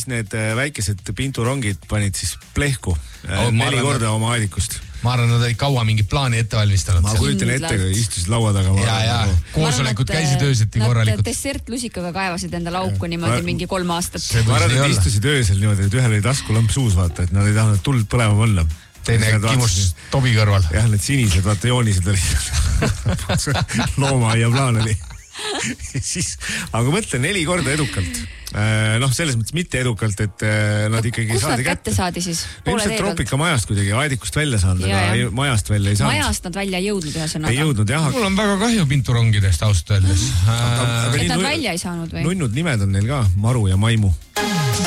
need väikesed pinturongid panid siis plehku 4 korda oma aedikust. Ma arvan, nad olid kaua mingit plaani ette valmistanud. Ma kujutan ette, kui istusid laua taga. Ja. Koosolekud käisid ööseti korralikult. Nad dessertlusikaga kaevasid enda lauku niimoodi mingi 3 aastat. Ma arvan, et istusid öösel niimoodi, et ühel oli taskulamp suus, vaata, et nad ei tahtnud tuld põlema panna. Teine kimus Tobi kõrval. Jah, need sinised, vaata joonised olid. Loomaaia plaan oli. Aga mõtlen 4 korda edukalt. Selles mõttes mitte edukalt, et nad ikkagi kus saadi nad kätte saadi siis? Ilmselt Tropika-majast kuidagi aedikust välja saanud, aga majast välja ei saanud. Majast nad välja ei jõudnud ühesõnaga. Ei jõudnud, jah. Mul on väga kahju pinturongidest ausalt öeldes. Et nad välja ei saanud või? Nunnud nimed on neil ka, Maru ja Maimu.